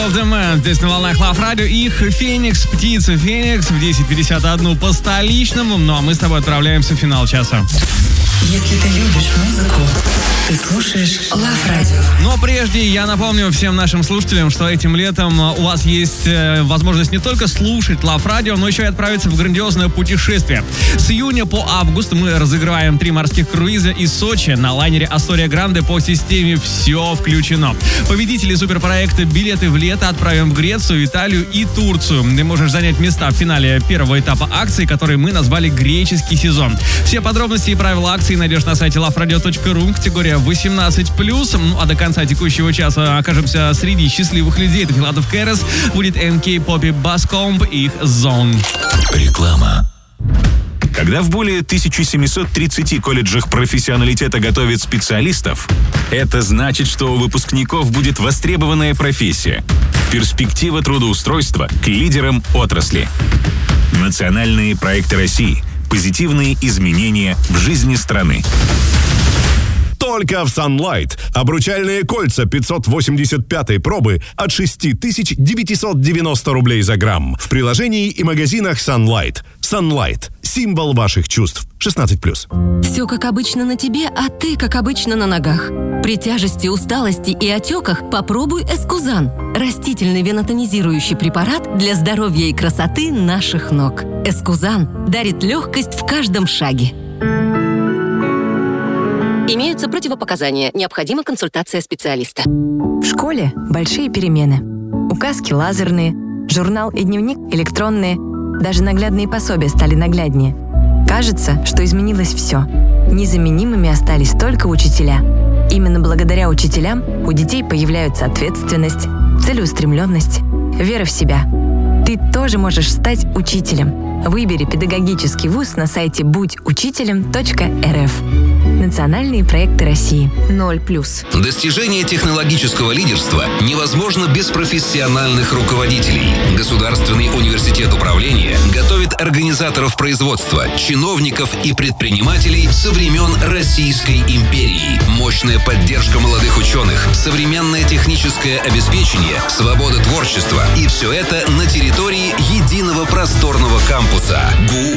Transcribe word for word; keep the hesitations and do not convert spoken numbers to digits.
of the Man. Здесь на волнах Love Radio. Их Феникс, птица Феникс в десять пятьдесят один по столичному. Ну а мы с тобой отправляемся в финал часа. Если ты любишь музыку, ты слушаешь Love Radio. Но прежде я напомню всем нашим слушателям, что этим летом у вас есть возможность не только слушать Love Radio, но еще и отправиться в грандиозное путешествие. С июня по август мы разыгрываем три морских круиза из Сочи на лайнере Астория Гранде по системе «Все включено». Победители суперпроекта «Билеты в лето» отправим в Грецию, Италию и Турцию. Ты можешь занять места в финале первого этапа акции, который мы назвали «Греческий сезон». Все подробности и правила акции найдешь на сайте лав радио точка ру, категория восемнадцать плюс. Ну а до конца текущего часа окажемся среди счастливых людей. Это Филатов Кэрос, будет эм кей Poppy Баскомб и их Zone. Реклама. Когда в более тысяча семьсот тридцати колледжах профессионалитета готовят специалистов, это значит, что у выпускников будет востребованная профессия. Перспектива трудоустройства к лидерам отрасли. Национальные проекты России. Позитивные изменения в жизни страны. Только в Sunlight. Обручальные кольца пятьсот восемьдесят пятой пробы от шесть тысяч девятьсот девяносто рублей за грамм. В приложении и магазинах Sunlight. Sunlight. Символ ваших чувств. шестнадцать плюс. Все как обычно на тебе, а ты как обычно на ногах. При тяжести, усталости и отеках попробуй Эскузан. Растительный венотонизирующий препарат для здоровья и красоты наших ног. Эскузан дарит легкость в каждом шаге. Имеются противопоказания. Необходима консультация специалиста. В школе большие перемены. Указки лазерные, журнал и дневник электронные. Даже наглядные пособия стали нагляднее. Кажется, что изменилось все. Незаменимыми остались только учителя. Именно благодаря учителям у детей появляются ответственность, целеустремленность, вера в себя. Ты тоже можешь стать учителем. Выбери педагогический вуз на сайте будь учителем точка эр эф. Национальные проекты России. ноль плюс. Достижение технологического лидерства невозможно без профессиональных руководителей. Государственный университет управления готовит организаторов производства, чиновников и предпринимателей со времен Российской империи. Мощная поддержка молодых ученых, современное техническое обеспечение, свобода творчества. И все это на территории единого просторного кампуса. ГУ